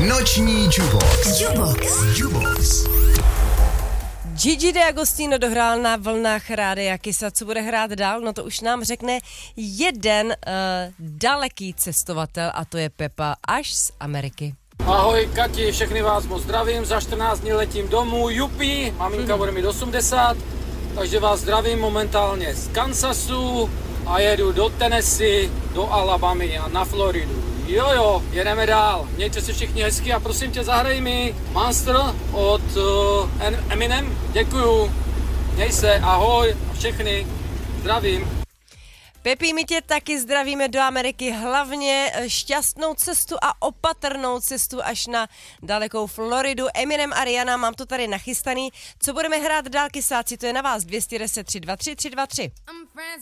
Noční Jubox. Gigi D'Agostino dohrál na vlnách Rádia Kysa. Co bude hrát dál? No to už nám řekne jeden daleký cestovatel a to je Pepa až z Ameriky. Ahoj Kati, všechny vás moc zdravím, za 14 dní letím domů, jupi, maminka bude mít 80, takže vás zdravím momentálně z Kansasu a jedu do Tennessee, do Alabamy a na Floridu. Jo, jedeme dál, mějte se všichni hezky a prosím tě zahraj mi Monster od Eminem, děkuju, měj se, ahoj a všechny, zdravím. Pepi, my tě taky zdravíme do Ameriky, hlavně šťastnou cestu a opatrnou cestu až na dalekou Floridu. Eminem a Rihanna, mám to tady nachystaný. Co budeme hrát dál, kysáci, to je na vás 210 323 323.